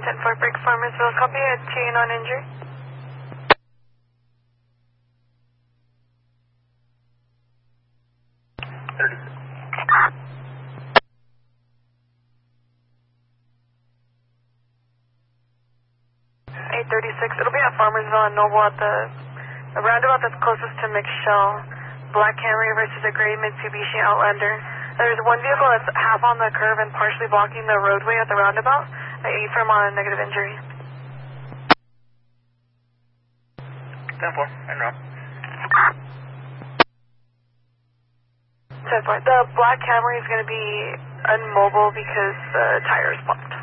10-4 break Farmersville, copy a chain on injury. It'll be at Farmersville and Noble at the roundabout that's closest to McShell. Black Camry versus a gray Mitsubishi Outlander. There's one vehicle that's half on the curve and partially blocking the roadway at the roundabout. A firm on a negative injury. 10-4, and route. 10-4. The black Camry is going to be unmobile because the tire is popped.